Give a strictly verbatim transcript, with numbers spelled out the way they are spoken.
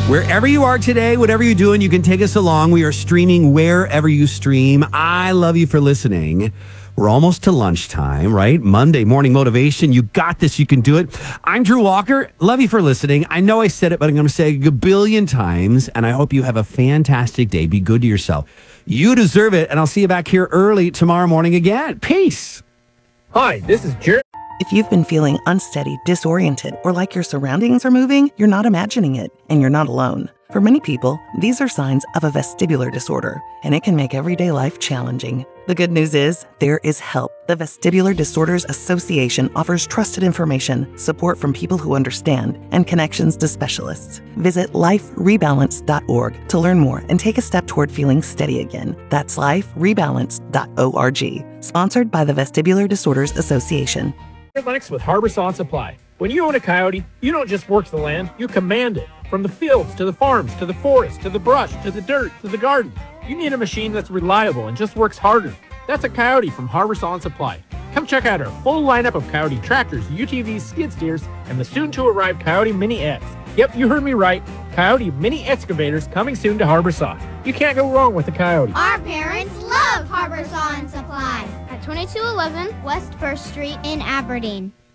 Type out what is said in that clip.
Wherever you are today, whatever you're doing, you can take us along. We are streaming wherever you stream. I love you for listening. We're almost to lunchtime, right? Monday morning motivation. You got this. You can do it. I'm Drew Walker. Love you for listening. I know I said it, but I'm going to say it a billion times, and I hope you have a fantastic day. Be good to yourself. You deserve it, and I'll see you back here early tomorrow morning again. Peace. Hi, this is Jared. If you've been feeling unsteady, disoriented, or like your surroundings are moving, you're not imagining it, and you're not alone. For many people, these are signs of a vestibular disorder, and it can make everyday life challenging. The good news is, there is help. The Vestibular Disorders Association offers trusted information, support from people who understand, and connections to specialists. Visit life rebalance dot org to learn more and take a step toward feeling steady again. That's life rebalance dot org. Sponsored by the Vestibular Disorders Association. Lennox with Harborsong Supply. When you own a Coyote, you don't just work the land, you command it. From the fields, to the farms, to the forest, to the brush, to the dirt, to the garden. You need a machine that's reliable and just works harder. That's a Coyote from Harborsong Supply. Come check out our full lineup of Coyote tractors, U T Vs, skid steers, and the soon-to-arrive Coyote Mini X. Yep, you heard me right. Coyote Mini Excavators coming soon to Harborsong. You can't go wrong with a Coyote. Our parents love Harborsong Supply at twenty-two eleven West First Street in Aberdeen.